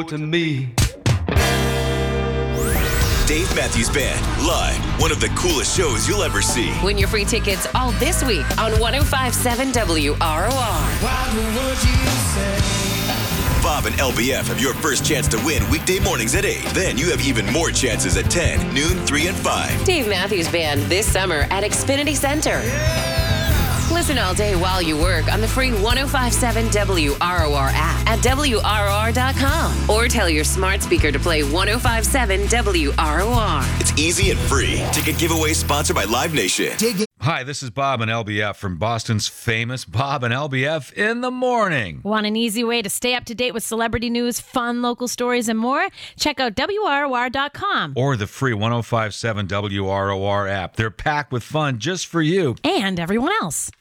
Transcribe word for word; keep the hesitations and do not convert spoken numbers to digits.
to me. Dave Matthews Band, live. One of the coolest shows you'll ever see. Win your free tickets all this week on one oh five point seven W R O R. Bob and L B F have your first chance to win weekday mornings at eight. Then you have even more chances at ten, noon, three, and five. Dave Matthews Band this summer at Xfinity Center. Yeah. Listen all day while you work on the free one oh five point seven W R O R app at W R O R dot com or tell your smart speaker to play one oh five point seven W R O R. It's easy and free. Ticket giveaway sponsored by Live Nation. Hi, this is Bob and L B F from Boston's famous Bob and L B F in the Morning. Want an easy way to stay up to date with celebrity news, fun local stories, and more? Check out W R O R dot com. Or the free one oh five point seven W R O R app. They're packed with fun just for you. And everyone else.